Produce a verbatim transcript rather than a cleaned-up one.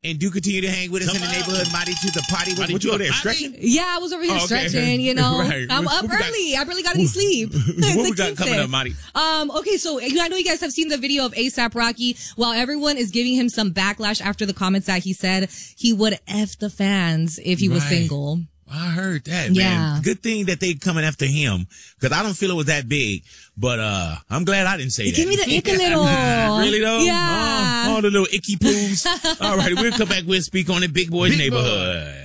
And do continue to hang with us Come in the on. neighborhood, Mighty to the potty. What, Mighty what you to over the there, potty? stretching? Yeah, I was over here Oh, okay. stretching, you know. Right. I'm What- up what we got- early. I barely got any sleep. What It's we a got kid coming set. up, Mighty? Um, okay, so I know you guys have seen the video of ASAP Rocky. While everyone is giving him some backlash after the comments that he said he would F the fans if he was Right. single. I heard that, Yeah. man. Good thing that they coming after him because I don't feel it was that big. But uh, I'm glad I didn't say It that. gave me the ick a little. Really though? Yeah. Oh, all the little icky poos. All right, we'll come back. We'll speak on the Big Boys Big Boy. Neighborhood.